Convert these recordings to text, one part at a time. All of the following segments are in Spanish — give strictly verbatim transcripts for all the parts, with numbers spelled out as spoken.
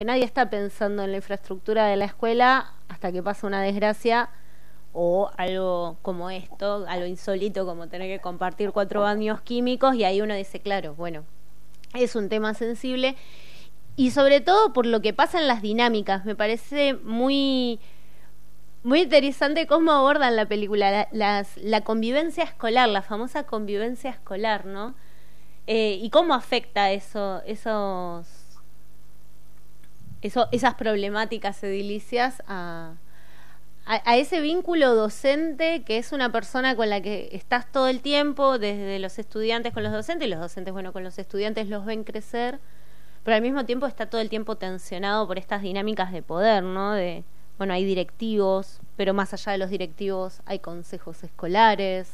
que nadie está pensando en la infraestructura de la escuela hasta que pasa una desgracia o algo como esto, algo insólito como tener que compartir cuatro baños químicos, y ahí uno dice, claro, bueno, es un tema sensible, y sobre todo por lo que pasa en las dinámicas. Me parece muy muy interesante cómo abordan la película, la, las, la convivencia escolar, la famosa convivencia escolar, ¿no? Eh, y cómo afecta eso, esos, eso, esas problemáticas edilicias a, a, a ese vínculo docente, que es una persona con la que estás todo el tiempo, desde los estudiantes con los docentes, y los docentes, bueno, con los estudiantes los ven crecer, pero al mismo tiempo está todo el tiempo tensionado por estas dinámicas de poder, ¿no? De, bueno, hay directivos, pero más allá de los directivos hay consejos escolares.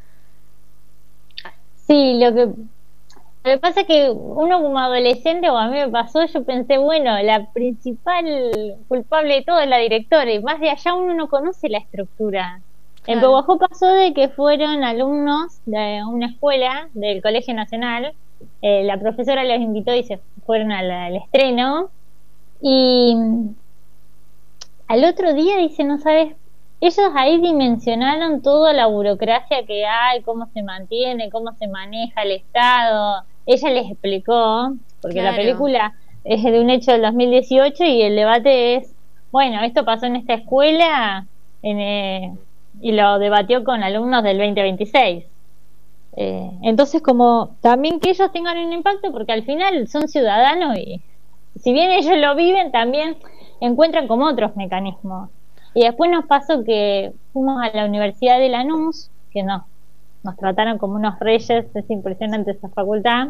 Sí, lo que, lo que pasa es que uno como adolescente, o a mí me pasó, yo pensé, bueno, la principal culpable de todo es la directora, y más de allá uno no conoce la estructura. En Claro. Pehuajó pasó de que fueron alumnos de una escuela del Colegio Nacional, eh, la profesora los invitó y se fueron al, al estreno, y al otro día dice, no sabes, ellos ahí dimensionaron toda la burocracia que hay, cómo se mantiene, cómo se maneja el Estado. Ella les explicó, porque la Claro. película es de un hecho del dos mil dieciocho y el debate es, bueno, esto pasó en esta escuela en, eh, y lo debatió con alumnos del veinte veintiséis. Eh, entonces, como también que ellos tengan un impacto, porque al final son ciudadanos y si bien ellos lo viven, también encuentran como otros mecanismos. Y después nos pasó que fuimos a la Universidad de Lanús, que no, nos trataron como unos reyes, es impresionante esa facultad.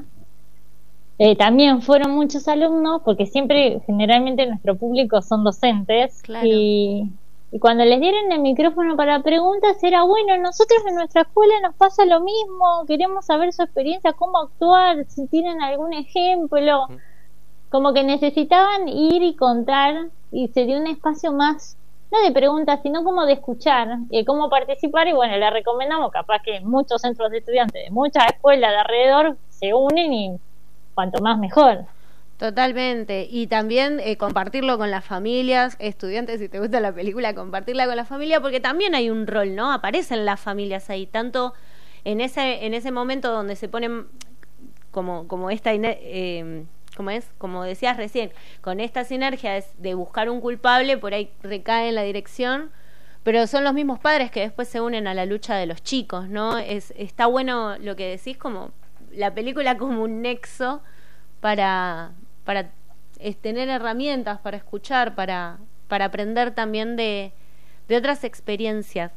Eh, también fueron muchos alumnos, porque siempre, generalmente nuestro público son docentes, Claro. y, y cuando les dieron el micrófono para preguntas era, bueno, nosotros en nuestra escuela nos pasa lo mismo, queremos saber su experiencia, cómo actuar, si tienen algún ejemplo. Como que necesitaban ir y contar, y se dio un espacio más, no de preguntas, sino como de escuchar, y cómo participar. Y bueno, le recomendamos, capaz que muchos centros de estudiantes de muchas escuelas de alrededor se unen, y cuanto más mejor. Totalmente, y también eh, compartirlo con las familias, estudiantes, si te gusta la película, compartirla con la familia, porque también hay un rol, ¿no? Aparecen las familias ahí, tanto en ese en ese momento donde se ponen como como esta eh, como es, como decías recién, con esta sinergia es de buscar un culpable, por ahí recae en la dirección, pero son los mismos padres que después se unen a la lucha de los chicos, ¿no? Es, está bueno lo que decís, como la película como un nexo para, para es, tener herramientas, para escuchar, para, para aprender también de, de otras experiencias.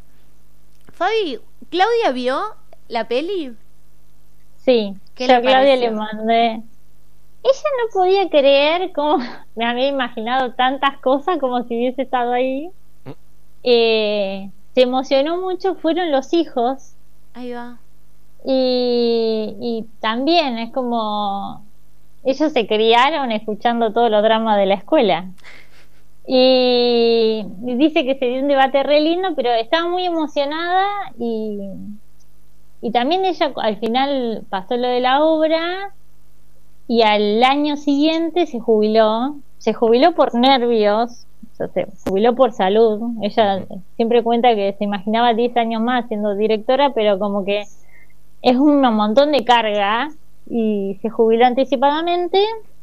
Fabi, ¿Claudia vio la peli? Sí, ¿Qué yo le a Claudia pareció? le mandé. Ella no podía creer cómo me había imaginado tantas cosas como si hubiese estado ahí. Eh, se emocionó mucho, fueron los hijos, Ahí va. y, y también es como ellos se criaron escuchando todos los dramas de la escuela. Y, y dice que se dio un debate re lindo, pero estaba muy emocionada, y, y también ella al final pasó lo de la obra. Y al año siguiente se jubiló, se jubiló por nervios, o sea, se jubiló por salud. Ella siempre cuenta que se imaginaba diez años más siendo directora, pero como que es un montón de carga, y se jubiló anticipadamente.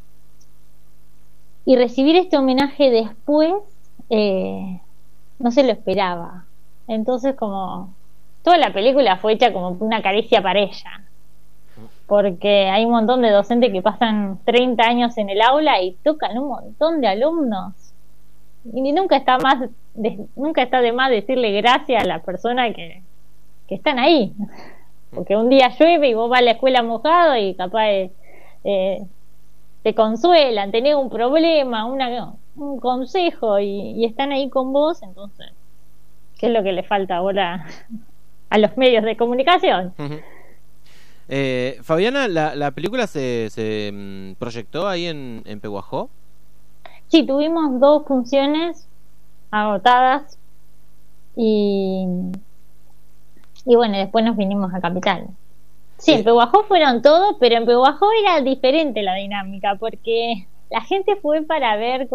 Y recibir este homenaje después, eh, no se lo esperaba. Entonces, como toda la película fue hecha como una caricia para ella, porque hay un montón de docentes que pasan treinta años en el aula y tocan un montón de alumnos, y nunca está más de, nunca está de más decirle gracias a la persona que, que están ahí, porque un día llueve y vos vas a la escuela mojado y capaz eh, eh, te consuelan, tenés un problema, una, un consejo, y, y están ahí con vos. Entonces, ¿qué es lo que le falta ahora a los medios de comunicación? Uh-huh. Eh, Fabiana, ¿la, la película se, se mm, proyectó ahí en, en Pehuajó? Sí, tuvimos dos funciones agotadas, y y bueno, después nos vinimos a Capital. Sí, Eh. en Pehuajó fueron todos, pero en Pehuajó era diferente la dinámica, porque la gente fue para ver